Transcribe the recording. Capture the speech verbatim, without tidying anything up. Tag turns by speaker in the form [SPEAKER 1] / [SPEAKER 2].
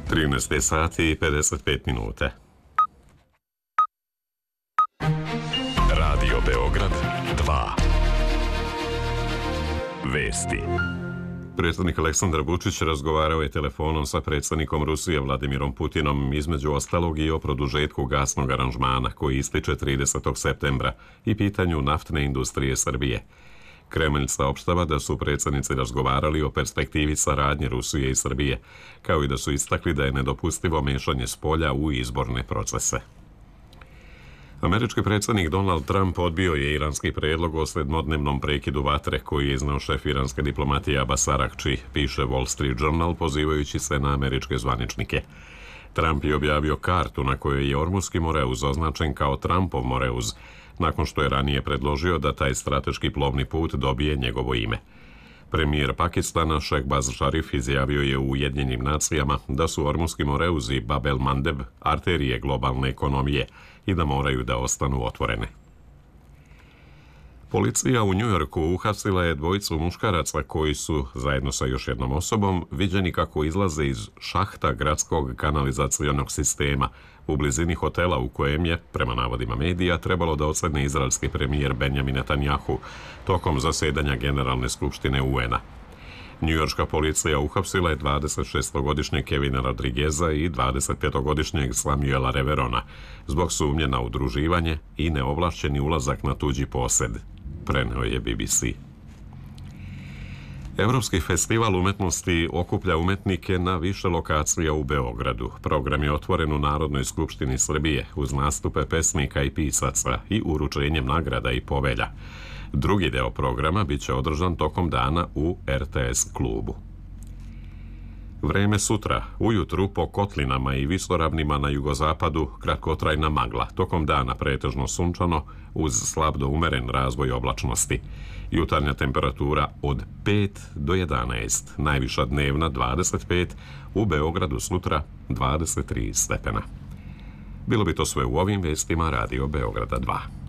[SPEAKER 1] trinaest sati i pedeset pet minuta.
[SPEAKER 2] Radio Beograd dva. Vesti.
[SPEAKER 1] Predsjednik Aleksandar Vučić razgovarao je telefonom sa predsjednikom Rusije Vladimirom Putinom, između ostalog i o produžetku gasnog aranžmana koji ističe tridesetog septembra i pitanju naftne industrije Srbije. Kremlj saopštava da su predsjednici razgovarali o perspektivi saradnje Rusije i Srbije, kao i da su istakli da je nedopustivo mešanje spolja u izborne procese. Američki predsjednik Donald Trump odbio je iranski predlog o sedmodnevnom prekidu vatre koji je izneo šef iranske diplomatije Abbas Araghči, piše Wall Street Journal pozivajući se na američke zvaničnike. Trump je objavio kartu na kojoj je Ormuski Moreuz označen kao Trumpov Moreuz, nakon što je ranije predložio da taj strateški plovni put dobije njegovo ime. Premijer Pakistana Shehbaz Sharif izjavio je u Ujedinjenim nacijama da su Ormuski Moreuz i Bab el Mandeb arterije globalne ekonomije i da moraju da ostanu otvorene. Policija u Njujorku uhapsila je dvojicu muškaraca koji su, zajedno sa još jednom osobom, viđeni kako izlaze iz šahta gradskog kanalizacionog sistema u blizini hotela u kojem je, prema navodima medija, trebalo da odsedne izraelski premijer Benjamin Netanjahu tokom zasedanja Generalne skupštine U N-a. Njujorška policija uhapsila je dvadesetšestogodišnjeg Kevina Rodrigueza i dvadesetpetogodišnjeg Samuela Reverona zbog sumnje na udruživanje i neovlašćeni ulazak na tuđi posed, preneo je B B C. Evropski festival umetnosti okuplja umetnike na više lokacija u Beogradu. Program je otvoren u Narodnoj skupštini Srbije uz nastupe pesnika i pisaca i uručenjem nagrada i povelja. Drugi deo programa bit će održan tokom dana u R T S klubu. Vreme sutra, ujutru po kotlinama i visoravnima na jugozapadu kratkotrajna magla, tokom dana pretežno sunčano uz slab do umeren razvoj oblačnosti. Jutarnja temperatura od pet do jedanaest, najviša dnevna dvadeset pet, u Beogradu sutra dvadeset tri stepena. Bilo bi to sve u ovim vestima Radio Beograda dva.